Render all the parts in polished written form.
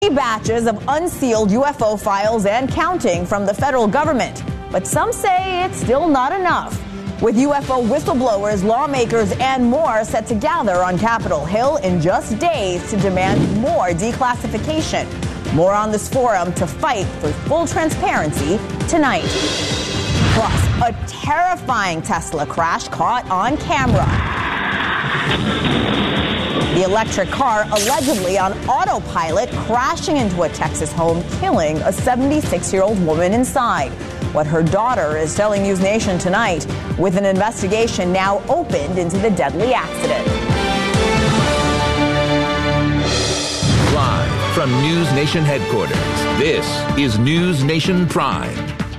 50 batches of unsealed UFO files and counting from the federal government. But some say it's still not enough. With UFO whistleblowers, lawmakers, and more set to gather on Capitol Hill in just days to demand more declassification. More on this forum to fight for full transparency tonight. Plus, a terrifying Tesla crash caught on camera. The electric car allegedly on autopilot crashing into a Texas home, killing a 76-year-old woman inside. What her daughter is telling News Nation tonight, with an investigation now opened into the deadly accident. Live from News Nation headquarters, this is News Nation Prime.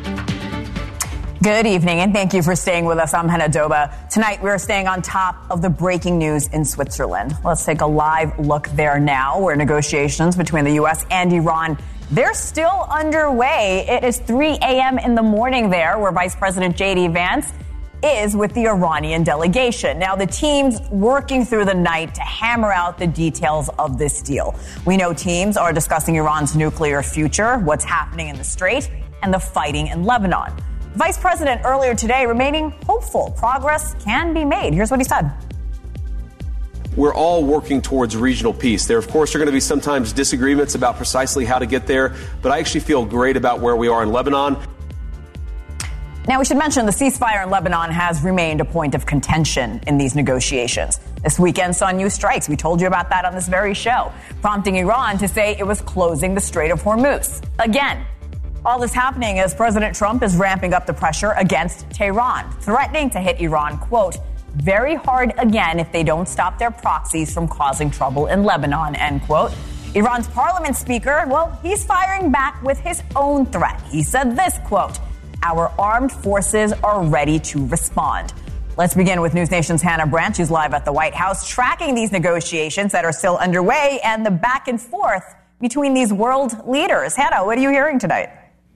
Good evening, and thank you for staying with us. I'm Hannah Doba. Tonight, we're staying on top of the breaking news in Switzerland. Let's take a live look there now, where negotiations between the U.S. and Iran, they're still underway. It is 3 a.m. in the morning there, where Vice President J.D. Vance is with the Iranian delegation. Now, the team's working through the night to hammer out the details of this deal. We know teams are discussing Iran's nuclear future, what's happening in the Strait, and the fighting in Lebanon. Vice President earlier today remaining hopeful progress can be made. Here's what he said. We're all working towards regional peace. There, of course, are going to be sometimes disagreements about precisely how to get there, but I actually feel great about where we are in Lebanon. Now, we should mention the ceasefire in Lebanon has remained a point of contention in these negotiations. This weekend saw new strikes. We told you about that on this very show, prompting Iran to say it was closing the Strait of Hormuz. Again, all this happening as President Trump is ramping up the pressure against Tehran, threatening to hit Iran, quote, very hard again if they don't stop their proxies from causing trouble in Lebanon, end quote. Iran's parliament speaker, well, he's firing back with his own threat. He said this, quote, our armed forces are ready to respond. Let's begin with News Nation's Hannah Branch, who's live at the White House, tracking these negotiations that are still underway and the back and forth between these world leaders. Hannah, what are you hearing tonight?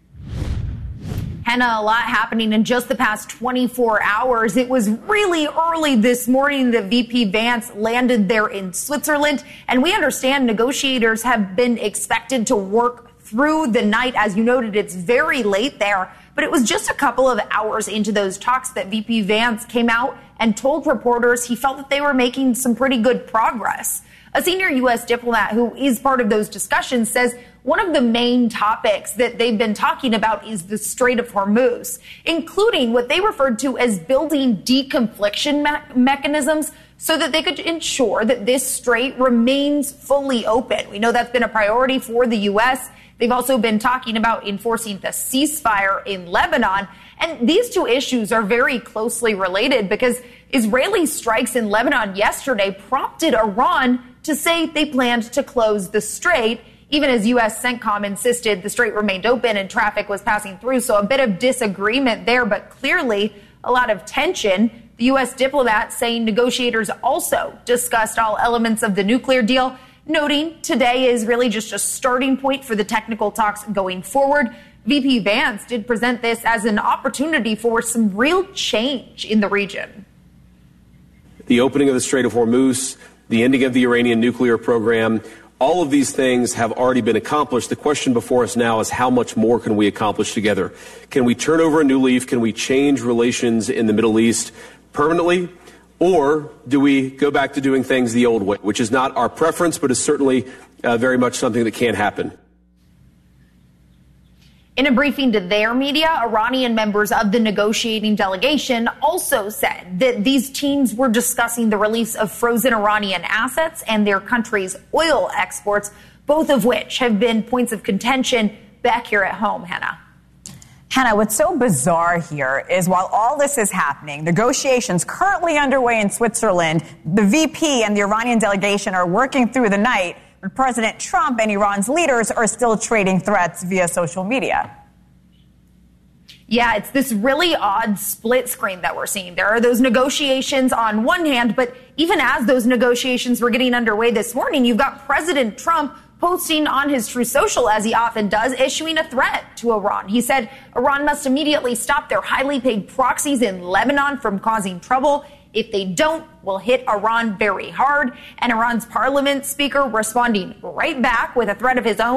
Hannah, a lot happening in just the past 24 hours. It was really early this morning that VP Vance landed there in Switzerland. And we understand negotiators have been expected to work through the night. As you noted, it's very late there. But it was just a couple of hours into those talks that VP Vance came out and told reporters he felt that they were making some pretty good progress. A senior U.S. diplomat who is part of those discussions says one of the main topics that they've been talking about is the Strait of Hormuz, including what they referred to as building deconfliction mechanisms so that they could ensure that this strait remains fully open. We know that's been a priority for the U.S. They've also been talking about enforcing the ceasefire in Lebanon. And these two issues are very closely related because Israeli strikes in Lebanon yesterday prompted Iran to say they planned to close the strait, even as U.S. CENTCOM insisted the strait remained open and traffic was passing through. So a bit of disagreement there, but clearly a lot of tension. The U.S. diplomat saying negotiators also discussed all elements of the nuclear deal, noting today is really just a starting point for the technical talks going forward. VP Vance did present this as an opportunity for some real change in the region. The opening of the Strait of Hormuz, the ending of the Iranian nuclear program, all of these things have already been accomplished. The question before us now is how much more can we accomplish together? Can we turn over a new leaf? Can we change relations in the Middle East permanently? Or do we go back to doing things the old way, which is not our preference, but is certainly very much something that can happen? In a briefing to their media, Iranian members of the negotiating delegation also said that these teams were discussing the release of frozen Iranian assets and their country's oil exports, both of which have been points of contention back here at home, Hannah. Hannah, what's so bizarre here is while all this is happening, negotiations currently underway in Switzerland, the VP and the Iranian delegation are working through the night, but President Trump and Iran's leaders are still trading threats via social media. Yeah, it's this really odd split screen that we're seeing. There are those negotiations on one hand, but even as those negotiations were getting underway this morning, you've got President Trump posting on his Truth Social, as he often does, issuing a threat to Iran. He said Iran must immediately stop their highly paid proxies in Lebanon from causing trouble. If they don't, we'll hit Iran very hard. And Iran's parliament speaker responding right back with a threat of his own.